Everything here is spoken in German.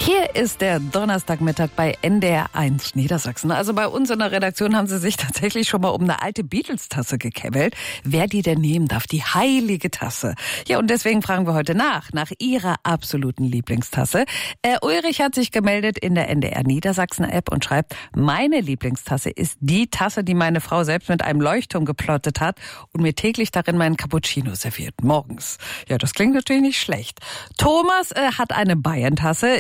Hier ist der Donnerstagmittag bei NDR1 Niedersachsen. Also bei uns in der Redaktion haben sie sich tatsächlich schon mal um eine alte Beatles-Tasse gekäbbelt. Wer die denn nehmen darf, die heilige Tasse. Ja, und deswegen fragen wir heute nach ihrer absoluten Lieblingstasse. Ulrich hat sich gemeldet in der NDR Niedersachsen-App und schreibt, meine Lieblingstasse ist die Tasse, die meine Frau selbst mit einem Leuchtturm geplottet hat und mir täglich darin meinen Cappuccino serviert, morgens. Ja, das klingt natürlich nicht schlecht. Thomas hat eine Bayern-Tasse.